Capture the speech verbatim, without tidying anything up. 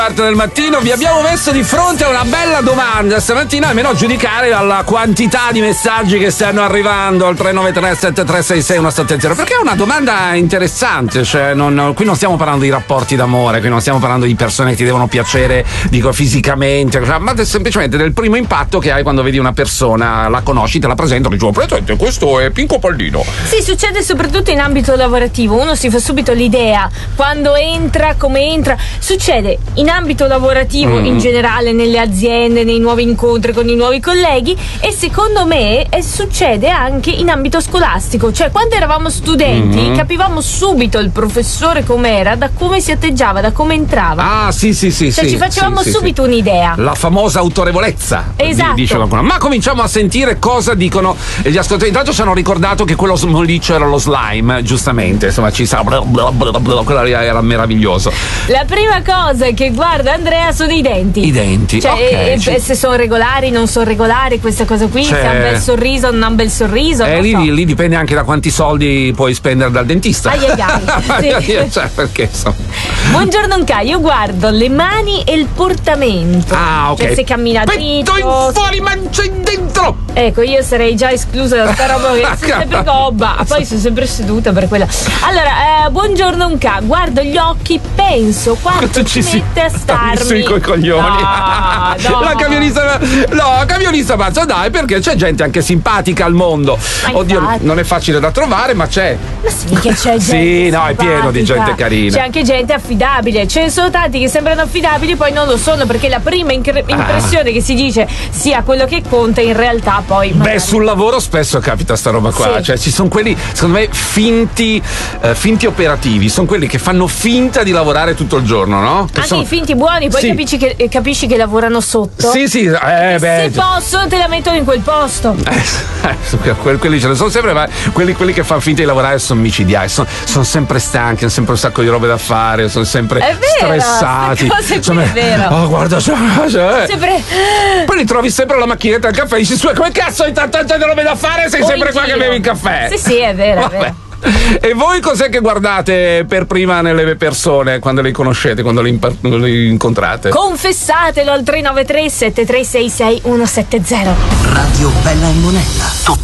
Parte del mattino vi abbiamo messo di fronte a una bella domanda stamattina, almeno a giudicare dalla quantità di messaggi che stanno arrivando al tre nove tre sette tre sei sei uno sette zero, perché è una domanda interessante, cioè non, qui non stiamo parlando di rapporti d'amore, qui non stiamo parlando di persone che ti devono piacere, dico fisicamente, ma semplicemente del primo impatto che hai quando vedi una persona, la conosci, te la presentano e dici: presente, questo è Pinco Pallino. Sì, succede soprattutto in ambito lavorativo, uno si fa subito l'idea quando entra, come entra, succede in ambito lavorativo mm. in generale, nelle aziende, nei nuovi incontri con i nuovi colleghi, e secondo me eh, succede anche in ambito scolastico, cioè quando eravamo studenti mm. capivamo subito il professore com'era, da come si atteggiava, da come entrava. Ah sì sì sì, cioè sì ci facevamo sì, subito sì. un'idea, la famosa autorevolezza, esatto. dice qualcuno. Ma cominciamo a sentire cosa dicono gli ascoltatori. Intanto ci hanno ricordato che quello smoliccio era lo slime, giustamente, insomma ci sa, quello era meraviglioso. La prima cosa che guarda Andrea sono i denti. I denti, cioè, okay, e, ci... se sono regolari, non sono regolari, questa cosa qui, cioè... se ha un bel sorriso, non ha un bel sorriso. Eh, lì, so. lì dipende anche da quanti soldi puoi spendere dal dentista. Ai ai ai. Sì. Cioè, perché so. Buongiorno Nca, io guardo le mani e il portamento. Ah, ok. Cioè se cammina dritto. Petto in fuori, mancia in dentro. Ecco, io sarei già esclusa da sta roba che sono sempre gobba. Poi sono sempre seduta per quella. Allora, eh, buongiorno Nca, guardo gli occhi, penso quanto ci si mette a starmi coi coglioni. No, no. La camionista, no, camionista pazza, dai, perché c'è gente anche simpatica al mondo. Ma oddio, infatti. Non è facile da trovare, ma c'è. Ma sì, che c'è gente sì, no, simpatica. è pieno di gente carina. C'è anche gente affidabile. Ce ne sono tanti che sembrano affidabili, poi non lo sono, perché la prima incre- impressione ah. che si dice sia quello che conta, in realtà poi magari... Beh, sul lavoro spesso capita sta roba qua. Sì. Cioè, ci sono quelli, secondo me, finti eh, finti operativi. Sono quelli che fanno finta di lavorare tutto il giorno, no? Che anche sono... i finti buoni, poi sì. capisci, che, capisci che lavorano sotto. Sì, sì, eh, beh. Se possono te la mettono in quel posto. Eh, quelli ce ne sono sempre, ma quelli, quelli che fanno finta di lavorare sono micidiali, sono, sono sempre stanchi, hanno sempre un sacco di robe da fare, sono sempre è vero, stressati. Insomma, è vero. Oh, guarda, cioè, cioè. Sempre... Poi li trovi sempre alla macchinetta del caffè e dici: come cazzo hai tante robe da fare? Sei o sempre qua che bevi il caffè. Sì, sì, è vero, vabbè. È vero. E voi cos'è che guardate per prima nelle persone quando le conoscete, quando le, imp- le incontrate? Confessatelo al tre nove tre sette tre sei sei uno sette zero. Radio Bella e Monella.